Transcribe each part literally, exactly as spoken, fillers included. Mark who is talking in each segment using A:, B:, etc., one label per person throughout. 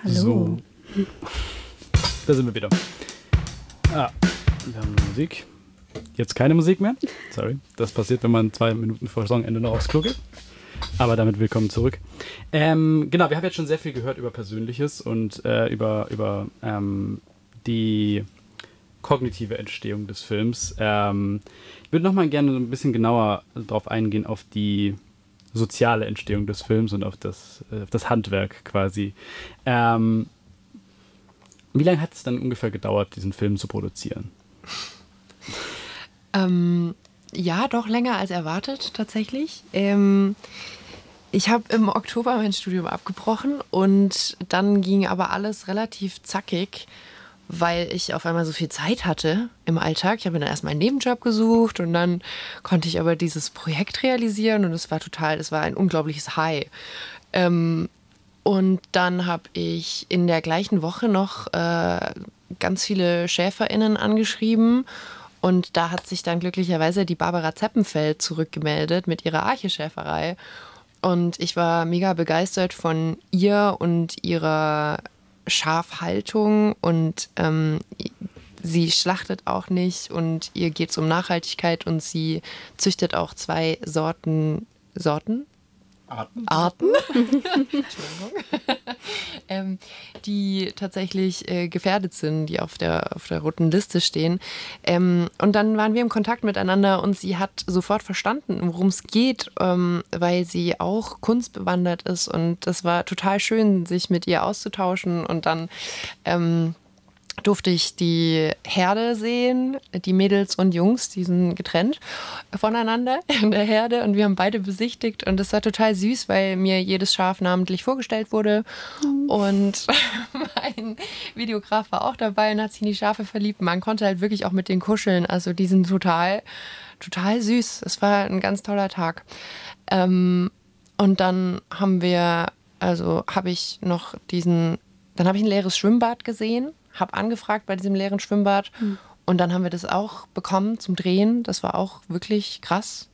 A: Hallo.
B: So. Da sind wir wieder. Ah, wir haben Musik. Jetzt keine Musik mehr. Sorry. Das passiert, wenn man zwei Minuten vor Songende noch aufs Klo geht. Aber damit willkommen zurück. Ähm, genau, wir haben jetzt schon sehr viel gehört über Persönliches und äh, über, über ähm, die kognitive Entstehung des Films. Ähm, ich würde nochmal gerne so ein bisschen genauer darauf eingehen, auf die soziale Entstehung des Films und auf das, äh, auf das Handwerk quasi. Ähm, wie lange hat es dann ungefähr gedauert, diesen Film zu produzieren?
A: Ähm, ja, doch länger als erwartet tatsächlich. Ähm, ich habe im Oktober mein Studium abgebrochen und dann ging aber alles relativ zackig, weil ich auf einmal so viel Zeit hatte im Alltag. Ich habe dann erstmal einen Nebenjob gesucht und dann konnte ich aber dieses Projekt realisieren und es war total, es war ein unglaubliches High. Ähm, und dann habe ich in der gleichen Woche noch äh, ganz viele SchäferInnen angeschrieben. Und da hat sich dann glücklicherweise die Barbara Zeppenfeld zurückgemeldet mit ihrer Arche-Schäferei. Und ich war mega begeistert von ihr und ihrer Schafhaltung. Und ähm, sie schlachtet auch nicht und ihr geht es um Nachhaltigkeit und sie züchtet auch zwei Sorten, Sorten?
B: Arten?
A: Arten, Entschuldigung, ähm, die tatsächlich äh, gefährdet sind, die auf der, auf der roten Liste stehen. Ähm, und dann waren wir im Kontakt miteinander und sie hat sofort verstanden, worum es geht, ähm, weil sie auch kunstbewandert ist und das war total schön, sich mit ihr auszutauschen und dann ähm, durfte ich die Herde sehen, die Mädels und Jungs, die sind getrennt voneinander in der Herde und wir haben beide besichtigt und das war total süß, weil mir jedes Schaf namentlich vorgestellt wurde mhm. und mein Videograf war auch dabei und hat sich in die Schafe verliebt. Man konnte halt wirklich auch mit denen kuscheln, also die sind total, total süß. Es war ein ganz toller Tag. Ähm, und dann haben wir, also habe ich noch diesen, dann habe ich ein leeres Schwimmbad gesehen, habe angefragt bei diesem leeren Schwimmbad mhm. und dann haben wir das auch bekommen zum Drehen. Das war auch wirklich krass.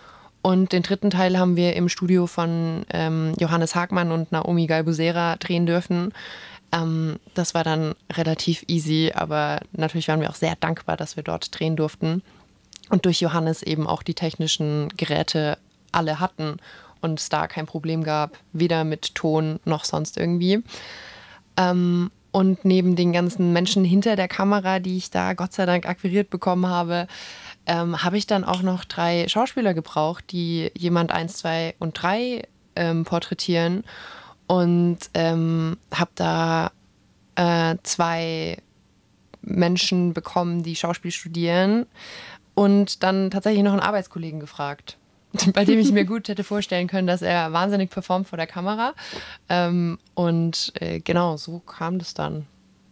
A: Und den dritten Teil haben wir im Studio von ähm, Johannes Hagmann und Naomi Galbusera drehen dürfen. Ähm, das war dann relativ easy, aber natürlich waren wir auch sehr dankbar, dass wir dort drehen durften. Und durch Johannes eben auch die technischen Geräte alle hatten und es da kein Problem gab, weder mit Ton noch sonst irgendwie. Ähm, Und neben den ganzen Menschen hinter der Kamera, die ich da Gott sei Dank akquiriert bekommen habe, ähm, habe ich dann auch noch drei Schauspieler gebraucht, die jemand eins, zwei und drei ähm, porträtieren. Und ähm, habe da äh, zwei Menschen bekommen, die Schauspiel studieren. Und dann tatsächlich noch einen Arbeitskollegen gefragt, bei dem ich mir gut hätte vorstellen können, dass er wahnsinnig performt vor der Kamera. Ähm, und äh, genau, so kam das dann.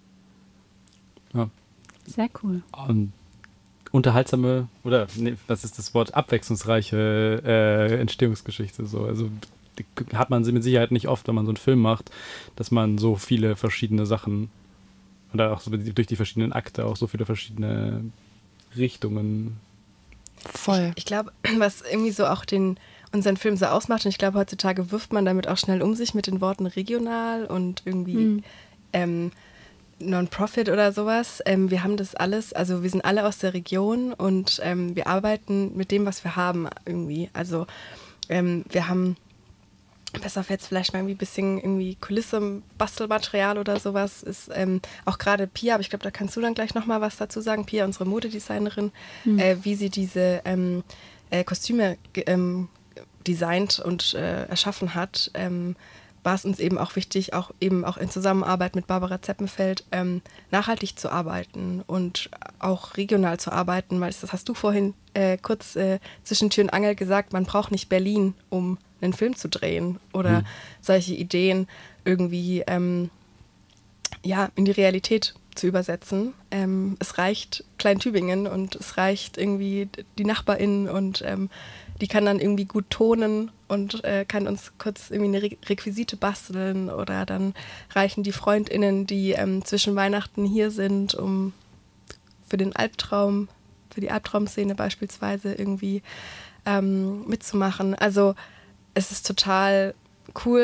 B: Ja.
C: Sehr cool.
B: Und unterhaltsame, oder nee, was ist das Wort? Abwechslungsreiche äh, Entstehungsgeschichte. So. Also die hat man sie mit Sicherheit nicht oft, wenn man so einen Film macht, dass man so viele verschiedene Sachen oder auch so durch die verschiedenen Akte auch so viele verschiedene Richtungen.
A: Voll.
D: Ich, ich glaube, was irgendwie so auch den unseren Film so ausmacht, und ich glaube, heutzutage wirft man damit auch schnell um sich mit den Worten regional und irgendwie mhm. ähm, Non-Profit oder sowas. Ähm, wir haben das alles, also wir sind alle aus der Region und ähm, wir arbeiten mit dem, was wir haben irgendwie. Also ähm, wir haben, besser auf jetzt vielleicht mal irgendwie ein bisschen irgendwie Kulisse, Bastelmaterial oder sowas, ist ähm, auch gerade Pia, aber ich glaube, da kannst du dann gleich nochmal was dazu sagen, Pia, unsere Modedesignerin, mhm. äh, wie sie diese ähm, äh, Kostüme ähm, designt und äh, erschaffen hat, ähm, war es uns eben auch wichtig, auch eben auch in Zusammenarbeit mit Barbara Zeppenfeld ähm, nachhaltig zu arbeiten und auch regional zu arbeiten, weil das hast du vorhin äh, kurz äh, zwischen Tür und Angel gesagt, man braucht nicht Berlin, um einen Film zu drehen oder mhm. solche Ideen irgendwie ähm, ja, in die Realität zu übersetzen. Ähm, es reicht Klein-Tübingen und es reicht irgendwie die NachbarInnen und ähm, die kann dann irgendwie gut tonen und äh, kann uns kurz irgendwie eine Re- Requisite basteln oder dann reichen die FreundInnen, die ähm, zwischen Weihnachten hier sind, um für den Albtraum, für die Albtraumszene beispielsweise irgendwie ähm, mitzumachen. Also es ist total cool,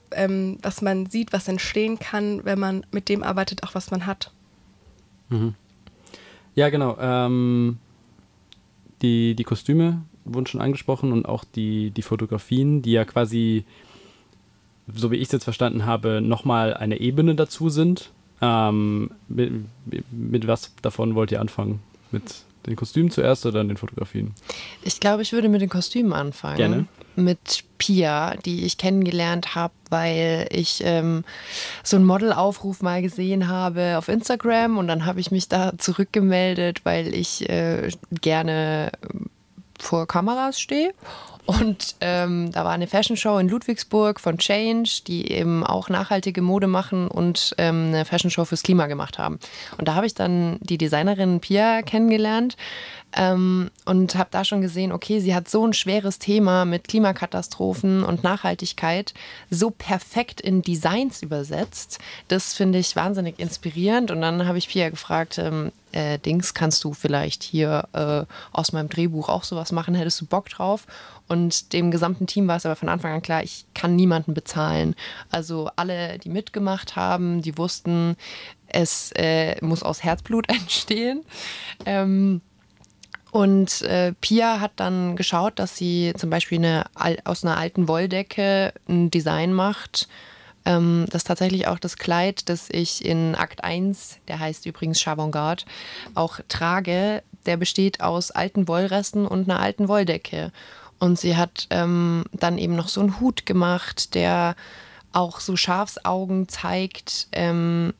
D: ähm, dass man sieht, was entstehen kann, wenn man mit dem arbeitet, auch was man hat.
B: Mhm. Ja, genau. Ähm, die, die Kostüme wurden schon angesprochen und auch die, die Fotografien, die ja quasi, so wie ich es jetzt verstanden habe, nochmal eine Ebene dazu sind. Ähm, mit, mit was davon wollt ihr anfangen? Mit den Kostümen zuerst oder den Fotografien?
A: Ich glaube, ich würde mit den Kostümen anfangen.
B: Gerne.
A: Mit Pia, die ich kennengelernt habe, weil ich ähm, so einen Modelaufruf mal gesehen habe auf Instagram und dann habe ich mich da zurückgemeldet, weil ich äh, gerne vor Kameras stehe. Und ähm, da war eine Fashion Show in Ludwigsburg von Change, die eben auch nachhaltige Mode machen und ähm, eine Fashion Show fürs Klima gemacht haben. Und da habe ich dann die Designerin Pia kennengelernt ähm, und habe da schon gesehen, okay, sie hat so ein schweres Thema mit Klimakatastrophen und Nachhaltigkeit so perfekt in Designs übersetzt. Das finde ich wahnsinnig inspirierend. Und dann habe ich Pia gefragt, ähm, äh, Dings, kannst du vielleicht hier äh, aus meinem Drehbuch auch sowas machen? Hättest du Bock drauf? Und dem gesamten Team war es aber von Anfang an klar, ich kann niemanden bezahlen. Also alle, die mitgemacht haben, die wussten, es äh, muss aus Herzblut entstehen. Ähm, und äh, Pia hat dann geschaut, dass sie zum Beispiel eine, aus einer alten Wolldecke ein Design macht. Ähm, das ist tatsächlich auch das Kleid, das ich in Akt eins, der heißt übrigens Chavantgarde, auch trage. Der besteht aus alten Wollresten und einer alten Wolldecke. Und sie hat ähm, dann eben noch so einen Hut gemacht, der auch so Schafsaugen zeigt. Ähm,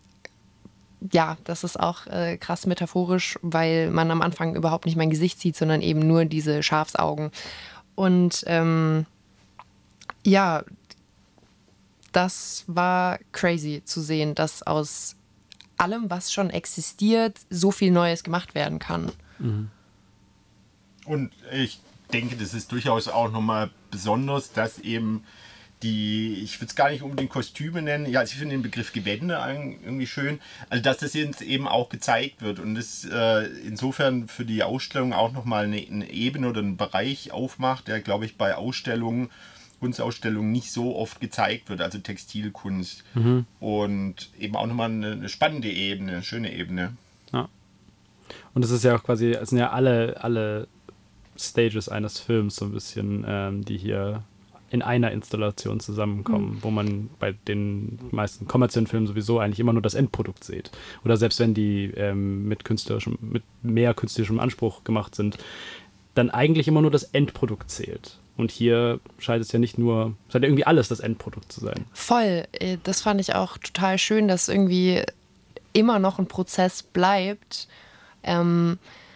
A: ja, das ist auch äh, krass metaphorisch, weil man am Anfang überhaupt nicht mein Gesicht sieht, sondern eben nur diese Schafsaugen. Und ähm, ja, das war crazy zu sehen, dass aus allem, was schon existiert, so viel Neues gemacht werden kann.
B: Mhm.
C: Und ich denke, das ist durchaus auch nochmal besonders, dass eben die, ich würde es gar nicht unbedingt Kostüme nennen, ja, also ich finde den Begriff Gewände irgendwie schön, also dass das jetzt eben auch gezeigt wird und das äh, insofern für die Ausstellung auch nochmal eine, eine Ebene oder einen Bereich aufmacht, der, glaube ich, bei Ausstellungen, Kunstausstellungen nicht so oft gezeigt wird, also Textilkunst. Mhm. Und eben auch nochmal eine, eine spannende Ebene, eine schöne Ebene.
B: Ja. Und es ist ja auch quasi, es sind ja alle, alle Stages eines Films so ein bisschen, ähm, die hier in einer Installation zusammenkommen, mhm. wo man bei den meisten kommerziellen Filmen sowieso eigentlich immer nur das Endprodukt sieht. Oder selbst wenn die ähm, mit künstlerischem, mit mehr künstlerischem Anspruch gemacht sind, dann eigentlich immer nur das Endprodukt zählt. Und hier scheint es ja nicht nur, scheint ja irgendwie alles das Endprodukt zu sein.
A: Voll. Das fand ich auch total schön, dass irgendwie immer noch ein Prozess bleibt, ähm,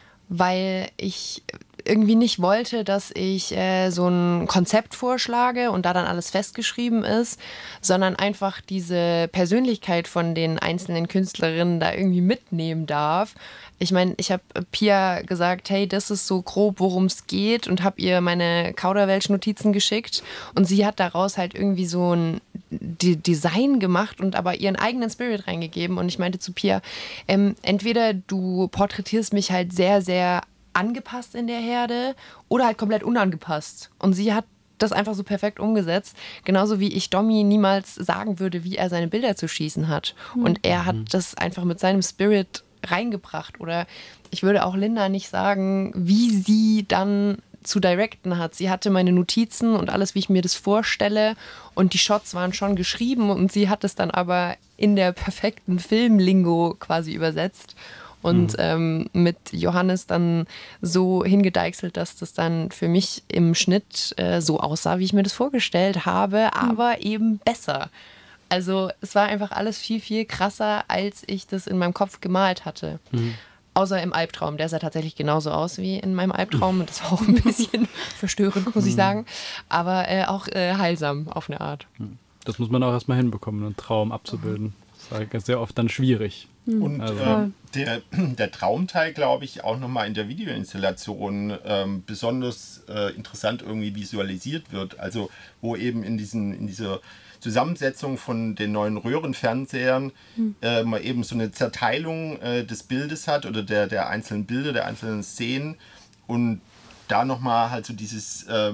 A: weil ich irgendwie nicht wollte, dass ich äh, so ein Konzept vorschlage und da dann alles festgeschrieben ist, sondern einfach diese Persönlichkeit von den einzelnen Künstlerinnen da irgendwie mitnehmen darf. Ich meine, ich habe Pia gesagt, hey, das ist so grob, worum es geht und habe ihr meine Kauderwelsch-Notizen geschickt und sie hat daraus halt irgendwie so ein D- Design gemacht und aber ihren eigenen Spirit reingegeben und ich meinte zu Pia, ähm, entweder du porträtierst mich halt sehr, sehr angepasst in der Herde oder halt komplett unangepasst. Und sie hat das einfach so perfekt umgesetzt. Genauso wie ich Domi niemals sagen würde, wie er seine Bilder zu schießen hat. Mhm. Und er hat das einfach mit seinem Spirit reingebracht. Oder ich würde auch Linda nicht sagen, wie sie dann zu directen hat. Sie hatte meine Notizen und alles, wie ich mir das vorstelle. Und die Shots waren schon geschrieben und sie hat es dann aber in der perfekten Filmlingo quasi übersetzt. Und mhm. ähm, mit Johannes dann so hingedeichselt, dass das dann für mich im Schnitt äh, so aussah, wie ich mir das vorgestellt habe, aber mhm. eben besser. Also es war einfach alles viel, viel krasser, als ich das in meinem Kopf gemalt hatte. Mhm. Außer im Albtraum. Der sah tatsächlich genauso aus wie in meinem Albtraum. Und das war auch ein bisschen verstörend, muss ich sagen. Aber äh, auch äh, heilsam auf eine Art.
B: Das muss man auch erstmal hinbekommen, einen Traum abzubilden. Das ist halt sehr oft dann schwierig.
C: Und
B: also.
C: äh, der, der Traumteil, glaube ich, auch nochmal in der Videoinstallation ähm, besonders äh, interessant irgendwie visualisiert wird. Also wo eben in, diesen, in dieser Zusammensetzung von den neuen Röhrenfernsehern mhm. äh, man eben so eine Zerteilung äh, des Bildes hat oder der, der einzelnen Bilder, der einzelnen Szenen und da nochmal halt so dieses ähm,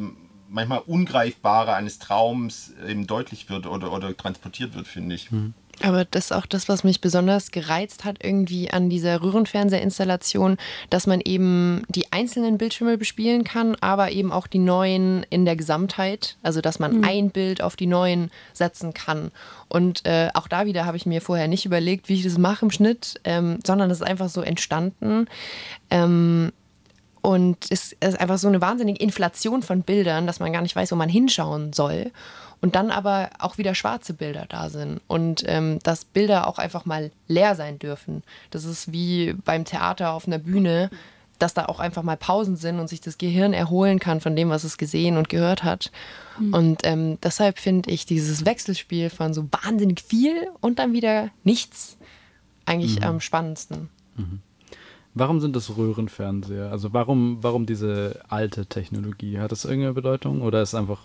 C: manchmal Ungreifbare eines Traums eben deutlich wird oder, oder transportiert wird, finde ich. Mhm.
A: Aber das ist auch das, was mich besonders gereizt hat irgendwie an dieser Röhrenfernsehinstallation, dass man eben die einzelnen Bildschirme bespielen kann, aber eben auch die neuen in der Gesamtheit. Also dass man mhm. ein Bild auf die neuen setzen kann. Und äh, auch da wieder habe ich mir vorher nicht überlegt, wie ich das mache im Schnitt, ähm, sondern es ist einfach so entstanden. Ähm, und es ist einfach so eine wahnsinnige Inflation von Bildern, dass man gar nicht weiß, wo man hinschauen soll. Und dann aber auch wieder schwarze Bilder da sind und ähm, dass Bilder auch einfach mal leer sein dürfen. Das ist wie beim Theater auf einer Bühne, dass da auch einfach mal Pausen sind und sich das Gehirn erholen kann von dem, was es gesehen und gehört hat. Mhm. Und ähm, deshalb finde ich dieses Wechselspiel von so wahnsinnig viel und dann wieder nichts eigentlich mhm. am spannendsten.
B: Mhm. Warum sind das Röhrenfernseher? Also warum, warum diese alte Technologie? Hat das irgendeine Bedeutung oder ist einfach...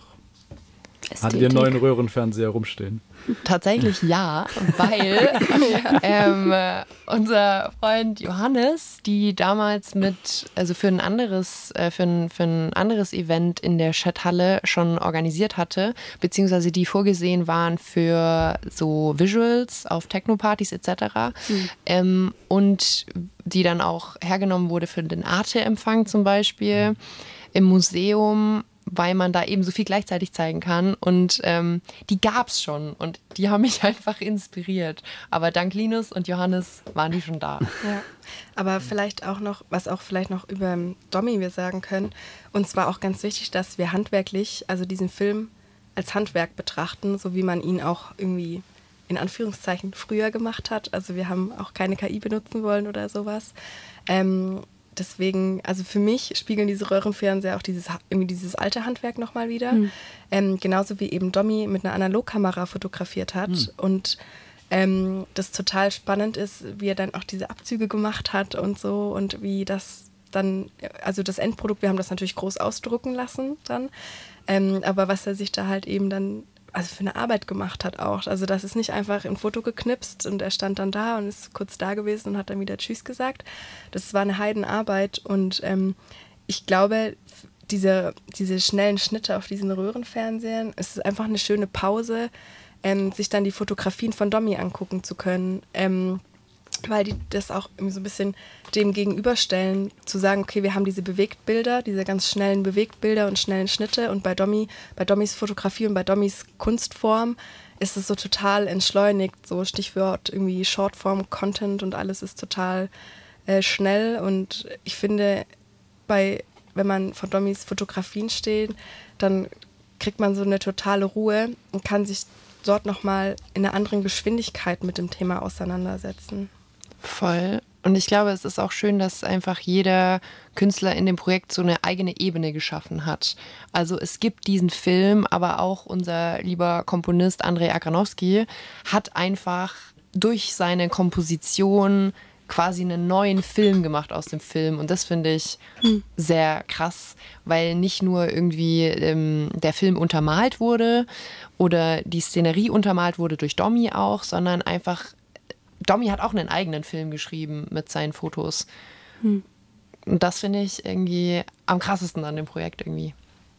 B: Hattet ihr einen neuen Röhrenfernseher rumstehen?
A: Tatsächlich ja, weil ja. Ähm, äh, unser Freund Johannes, die damals mit, also für ein anderes, äh, für ein, für ein anderes Event in der Chathalle schon organisiert hatte, beziehungsweise die vorgesehen waren für so Visuals auf Techno-Partys et cetera. Mhm. Ähm, und die dann auch hergenommen wurde für den Arte-Empfang zum Beispiel mhm. im Museum, weil man da eben so viel gleichzeitig zeigen kann. Und ähm, die gab es schon und die haben mich einfach inspiriert. Aber dank Linus und Johannes waren die schon da.
D: Ja, aber vielleicht auch noch, was auch vielleicht noch über Domi wir sagen können, uns war auch ganz wichtig, dass wir handwerklich, also diesen Film als Handwerk betrachten, so wie man ihn auch irgendwie in Anführungszeichen früher gemacht hat. Also wir haben auch keine K I benutzen wollen oder sowas. Ähm, Deswegen, also für mich spiegeln diese Röhrenfernseher auch dieses, irgendwie dieses alte Handwerk nochmal wieder. Mhm. Ähm, genauso wie eben Domi mit einer Analogkamera fotografiert hat. Mhm. Und ähm, das total spannend ist, wie er dann auch diese Abzüge gemacht hat und so. Und wie das dann, also das Endprodukt, wir haben das natürlich groß ausdrucken lassen dann. Ähm, aber was er sich da halt eben dann, also für eine Arbeit gemacht hat auch. Also das ist nicht einfach ein Foto geknipst und er stand dann da und ist kurz da gewesen und hat dann wieder Tschüss gesagt. Das war eine Heidenarbeit und ähm, ich glaube, diese, diese schnellen Schnitte auf diesen Röhrenfernsehern, es ist einfach eine schöne Pause, ähm, sich dann die Fotografien von Domi angucken zu können. Ähm, weil die das auch irgendwie so ein bisschen dem gegenüberstellen, zu sagen, okay, wir haben diese Bewegtbilder, diese ganz schnellen Bewegtbilder und schnellen Schnitte und bei Domi, bei Domis Fotografie und bei Domis Kunstform ist es so total entschleunigt, so Stichwort irgendwie Shortform-Content und alles ist total äh, schnell und ich finde, bei, wenn man vor Domis Fotografien steht, dann kriegt man so eine totale Ruhe und kann sich dort nochmal in einer anderen Geschwindigkeit mit dem Thema auseinandersetzen.
A: Voll. Und ich glaube, es ist auch schön, dass einfach jeder Künstler in dem Projekt so eine eigene Ebene geschaffen hat. Also es gibt diesen Film, aber auch unser lieber Komponist Andrzej Agranowski hat einfach durch seine Komposition quasi einen neuen Film gemacht aus dem Film. Und das finde ich hm. sehr krass, weil nicht nur irgendwie ähm, der Film untermalt wurde oder die Szenerie untermalt wurde durch Domi auch, sondern einfach Domi hat auch einen eigenen Film geschrieben mit seinen Fotos. Hm. Und das finde ich irgendwie am krassesten an dem Projekt irgendwie.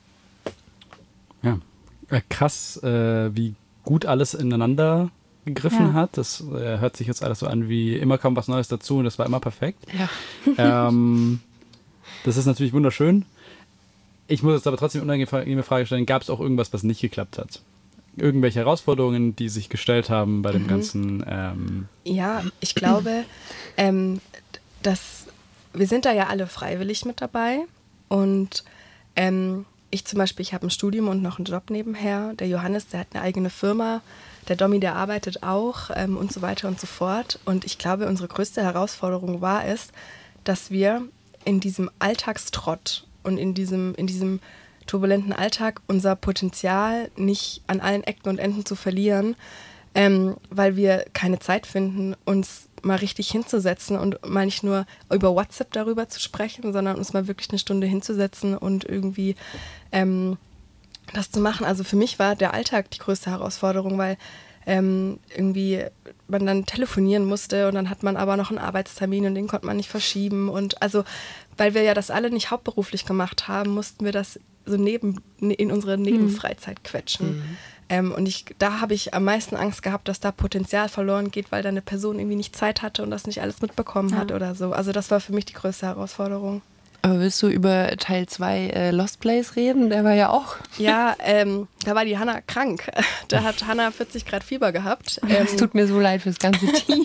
B: Ja, krass, äh, wie gut alles ineinander gegriffen
A: ja.
B: hat. Das äh, hört sich jetzt alles so an wie immer kam was Neues dazu und das war immer perfekt.
A: Ja.
B: ähm, das ist natürlich wunderschön. Ich muss jetzt aber trotzdem eine unangenehme Frage stellen, gab es auch irgendwas, was nicht geklappt hat? Irgendwelche Herausforderungen, die sich gestellt haben bei dem mhm. ganzen... Ähm
D: ja, ich glaube, ähm, dass wir sind da ja alle freiwillig mit dabei und ähm, ich zum Beispiel, ich habe ein Studium und noch einen Job nebenher. Der Johannes, der hat eine eigene Firma, der Domi, der arbeitet auch ähm, und so weiter und so fort. Und ich glaube, unsere größte Herausforderung war es, dass wir in diesem Alltagstrott und in diesem, in diesem turbulenten Alltag unser Potenzial nicht an allen Ecken und Enden zu verlieren, ähm, weil wir keine Zeit finden, uns mal richtig hinzusetzen und mal nicht nur über WhatsApp darüber zu sprechen, sondern uns mal wirklich eine Stunde hinzusetzen und irgendwie ähm, das zu machen. Also für mich war der Alltag die größte Herausforderung, weil ähm, irgendwie man dann telefonieren musste und dann hat man aber noch einen Arbeitstermin und den konnte man nicht verschieben und also, weil wir ja das alle nicht hauptberuflich gemacht haben, mussten wir das so neben, in unsere Nebenfreizeit quetschen. Mhm. Ähm, und ich, da habe ich am meisten Angst gehabt, dass da Potenzial verloren geht, weil da eine Person irgendwie nicht Zeit hatte und das nicht alles mitbekommen ja. hat oder so. Also das war für mich die größte Herausforderung.
A: Aber willst du über Teil zwei äh, Lost Place reden? Der war ja auch...
D: Ja, ähm, da war die Hannah krank. Da hat Hannah vierzig Grad Fieber gehabt.
A: Es ähm, tut mir so leid fürs ganze Team.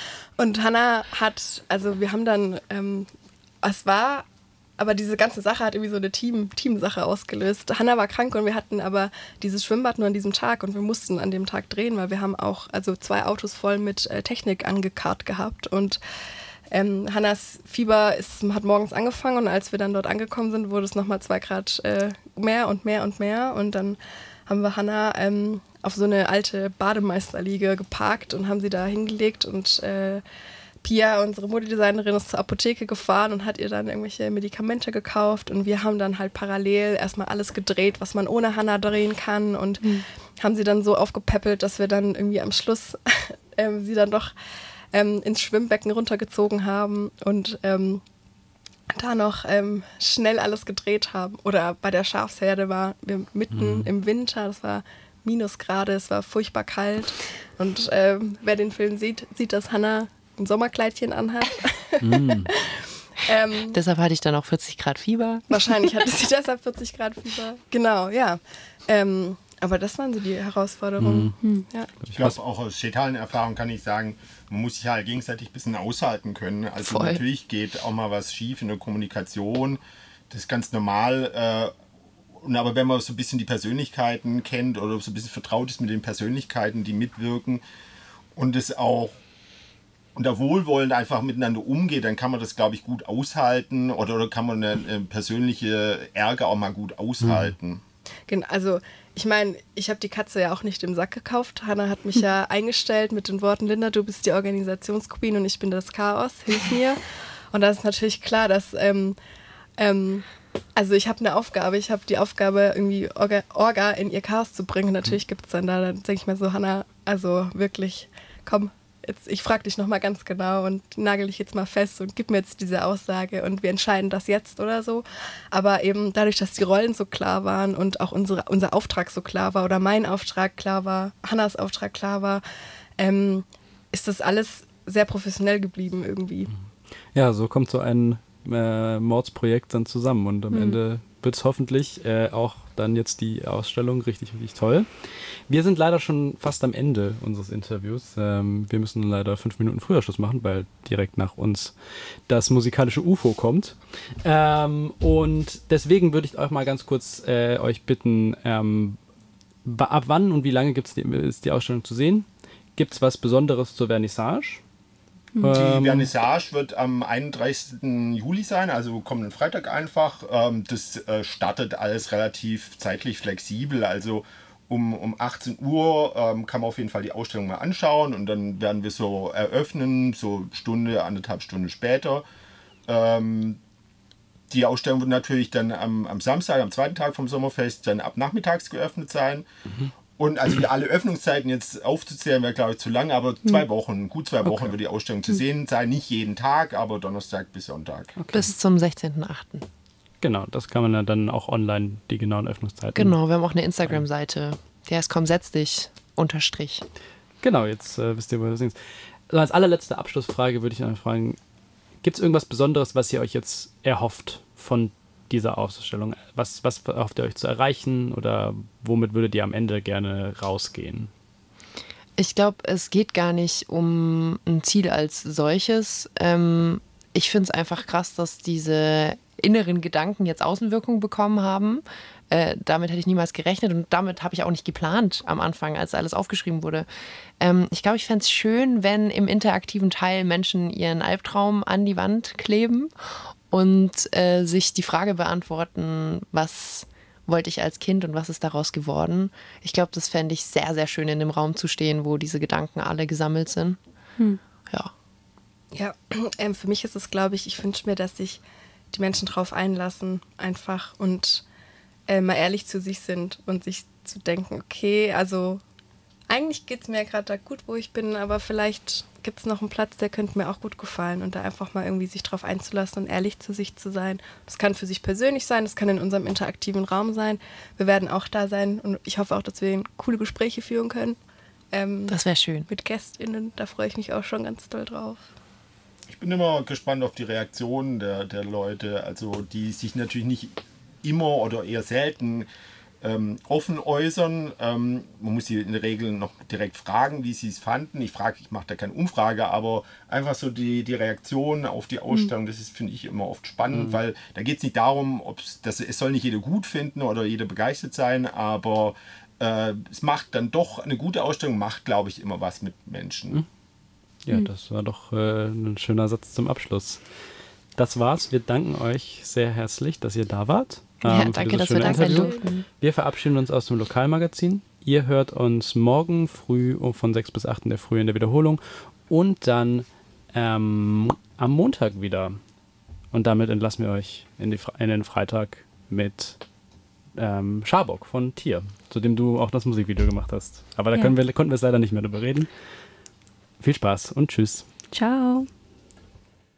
D: Und Hannah hat, also wir haben dann, ähm, es war... Aber diese ganze Sache hat irgendwie so eine Team, Teamsache ausgelöst. Hannah war krank und wir hatten aber dieses Schwimmbad nur an diesem Tag und wir mussten an dem Tag drehen, weil wir haben auch also zwei Autos voll mit äh, Technik angekarrt gehabt. Und ähm, Hannahs Fieber ist, hat morgens angefangen und als wir dann dort angekommen sind, wurde es nochmal zwei Grad äh, mehr und mehr und mehr. Und dann haben wir Hannah ähm, auf so eine alte Bademeisterliege geparkt und haben sie da hingelegt und äh, Pia, unsere Modedesignerin, ist zur Apotheke gefahren und hat ihr dann irgendwelche Medikamente gekauft und wir haben dann halt parallel erstmal alles gedreht, was man ohne Hannah drehen kann und mhm. haben sie dann so aufgepäppelt, dass wir dann irgendwie am Schluss ähm, sie dann doch ähm, ins Schwimmbecken runtergezogen haben und ähm, da noch ähm, schnell alles gedreht haben. Oder bei der Schafsherde war wir mitten mhm. im Winter, das war Minusgrade, es war furchtbar kalt und ähm, wer den Film sieht, sieht, dass Hannah ein Sommerkleidchen anhat.
A: Mm. ähm, deshalb hatte ich dann auch vierzig Grad Fieber.
D: Wahrscheinlich hatte sie deshalb vierzig Grad Fieber. Genau, ja. Ähm, aber das waren so die Herausforderungen. Mm. Ja.
C: Ich glaube, auch aus städtalen Erfahrung kann ich sagen, man muss sich halt gegenseitig ein bisschen aushalten können. Also Voll. Natürlich geht auch mal was schief in der Kommunikation. Das ist ganz normal. Äh, und aber wenn man so ein bisschen die Persönlichkeiten kennt oder so ein bisschen vertraut ist mit den Persönlichkeiten, die mitwirken und es auch und da wohlwollend einfach miteinander umgeht, dann kann man das, glaube ich, gut aushalten oder, oder kann man eine, eine persönliche Ärger auch mal gut aushalten.
D: Genau, also ich meine, ich habe die Katze ja auch nicht im Sack gekauft. Hannah hat mich ja eingestellt mit den Worten, Linda, du bist die Organisationsqueen und ich bin das Chaos, hilf mir. Und da ist natürlich klar, dass, ähm, ähm, also ich habe eine Aufgabe, ich habe die Aufgabe, irgendwie Orga, Orga in ihr Chaos zu bringen. Und natürlich gibt es dann da, dann denke ich mir so, Hannah, also wirklich, komm, Jetzt, ich frage dich nochmal ganz genau und nagel dich jetzt mal fest und gib mir jetzt diese Aussage und wir entscheiden das jetzt oder so. Aber eben dadurch, dass die Rollen so klar waren und auch unsere, unser Auftrag so klar war oder mein Auftrag klar war, Hannahs Auftrag klar war, ähm, ist das alles sehr professionell geblieben irgendwie.
B: Ja, so kommt so ein äh, Mordsprojekt dann zusammen und am hm. Ende wird es hoffentlich äh, auch dann jetzt die Ausstellung richtig, richtig toll. Wir sind leider schon fast am Ende unseres Interviews. Ähm, wir müssen leider fünf Minuten früher Schluss machen, weil direkt nach uns das musikalische U F O kommt. Ähm, und deswegen würde ich euch mal ganz kurz äh, euch bitten, ähm, ab wann und wie lange gibt's die, ist die Ausstellung zu sehen? Gibt es was Besonderes zur Vernissage?
C: Die ähm, Vernissage wird am einunddreißigsten Juli sein, also kommenden Freitag einfach. Ähm, das äh, startet alles relativ zeitlich flexibel, also um, um achtzehn Uhr ähm, kann man auf jeden Fall die Ausstellung mal anschauen und dann werden wir so eröffnen, so Stunde, anderthalb Stunden später. Ähm, die Ausstellung wird natürlich dann am, am Samstag, am zweiten Tag vom Sommerfest, dann ab nachmittags geöffnet sein. Mhm. Und also alle Öffnungszeiten jetzt aufzuzählen, wäre, glaube ich, zu lang, aber zwei Wochen, gut zwei Wochen okay. wird die Ausstellung zu sehen sein. Nicht jeden Tag, aber Donnerstag bis Sonntag.
A: Okay. Bis zum sechzehnten achten
B: Genau, das kann man ja dann auch online, die genauen Öffnungszeiten.
A: Genau, wir haben auch eine Instagram-Seite. Der ist komm, setz dich, unterstrich.
B: Genau, jetzt äh, wisst ihr, wo das ist. Also als allerletzte Abschlussfrage würde ich noch fragen, gibt es irgendwas Besonderes, was ihr euch jetzt erhofft von dieser Ausstellung? Was, was erhofft ihr euch zu erreichen oder womit würdet ihr am Ende gerne rausgehen?
A: Ich glaube, es geht gar nicht um ein Ziel als solches. Ähm, ich finde es einfach krass, dass diese inneren Gedanken jetzt Außenwirkung bekommen haben. Äh, damit hätte ich niemals gerechnet und damit habe ich auch nicht geplant am Anfang, als alles aufgeschrieben wurde. Ähm, ich glaube, ich fände es schön, wenn im interaktiven Teil Menschen ihren Albtraum an die Wand kleben und äh, sich die Frage beantworten, was wollte ich als Kind und was ist daraus geworden. Ich glaube, das fände ich sehr, sehr schön, in dem Raum zu stehen, wo diese Gedanken alle gesammelt sind. Hm. Ja.
D: Ja, ähm, für mich ist es, glaube ich, ich wünsche mir, dass sich die Menschen drauf einlassen einfach und äh, mal ehrlich zu sich sind und sich zu denken, okay, also eigentlich geht es mir ja gerade da gut, wo ich bin, aber vielleicht gibt es noch einen Platz, der könnte mir auch gut gefallen und da einfach mal irgendwie sich drauf einzulassen und ehrlich zu sich zu sein. Das kann für sich persönlich sein, das kann in unserem interaktiven Raum sein. Wir werden auch da sein und ich hoffe auch, dass wir coole Gespräche führen können. Ähm,
A: Das wäre schön.
D: Mit GästInnen, da freue ich mich auch schon ganz doll drauf.
C: Ich bin immer gespannt auf die Reaktionen der, der Leute, also die sich natürlich nicht immer oder eher selten ähm, offen äußern. Ähm, man muss sie in der Regel noch direkt fragen, wie sie es fanden. Ich frage, ich mache da keine Umfrage, aber einfach so die, die Reaktion auf die Ausstellung, mhm. das ist, finde ich, immer oft spannend, mhm. weil da geht es nicht darum, ob's, das, es soll nicht jeder gut finden oder jeder begeistert sein, aber äh, es macht dann doch, eine gute Ausstellung macht, glaube ich, immer was mit Menschen.
B: Mhm. Ja, mhm. das war doch äh, ein schöner Satz zum Abschluss. Das war's. Wir danken euch sehr herzlich, dass ihr da wart.
A: Ja,
B: ähm,
A: danke, dass wir da sein durften.
B: Wir verabschieden uns aus dem Lokalmagazin. Ihr hört uns morgen früh von sechs bis acht in der Früh in der Wiederholung und dann ähm, am Montag wieder. Und damit entlassen wir euch in, die, in den Freitag mit ähm, Scharbock von Tier, zu dem du auch das Musikvideo gemacht hast. Aber da ja. können wir, konnten wir leider nicht mehr drüber reden. Viel Spaß und tschüss.
E: Ciao.